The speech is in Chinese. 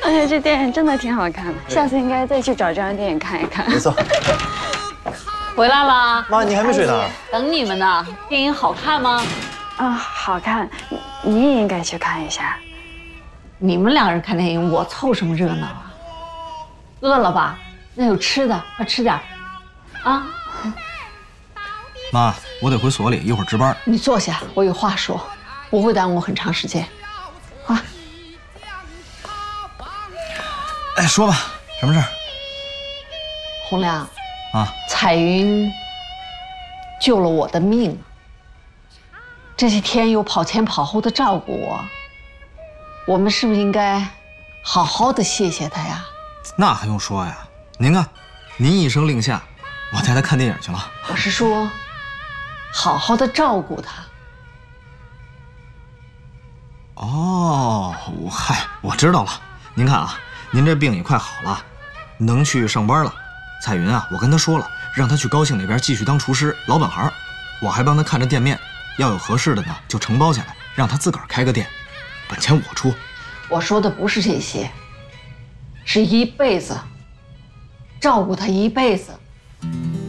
且这电影真的挺好看的，下次应该再去找这样电影看一看。 没错。 回来了， 妈，你还没睡呢？ 等你们呢。电影好看吗？ 啊，好看，你也应该去看一下。 你们两人看电影，我凑什么热闹啊？饿了吧？那有吃的，快吃点。啊， 妈，我得回所里，一会儿值班。 你坐下，我有话说，不会耽误很长时间。啊， 哎，说吧，什么事儿？ 洪亮啊， 彩云救了我的命，这些天又跑前跑后的照顾我，我们是不是应该好好的谢谢他呀？ 那还用说呀？您看，您一声令下，我带他看电影去了。 我是说，好好的照顾他。 哦，我知道了。您看啊，您这病也快好了，能去上班了。彩云啊，我跟他说了，让他去高兴那边继续当厨师，老本行。我还帮他看着店面，要有合适的呢，就承包下来，让他自个儿开个店，本钱我出。 我说的不是这些，是一辈子照顾他一辈子。